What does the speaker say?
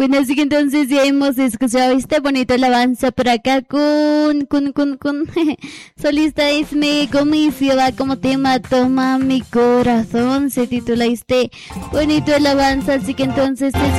Bueno, así que entonces ya hemos escuchado este bonito alabanza por acá con solista Isme Comicio, va como tema Toma mi corazón, se titula este bonito alabanza, así que entonces